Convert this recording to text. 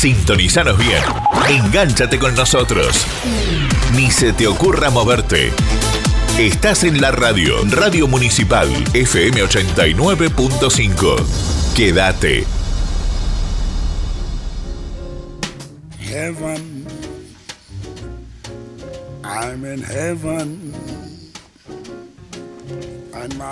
Sintonizanos bien. Engánchate con nosotros. Ni se te ocurra moverte. Estás en la radio, Radio Municipal, FM 89.5. Quédate. Heaven, I'm in heaven, and my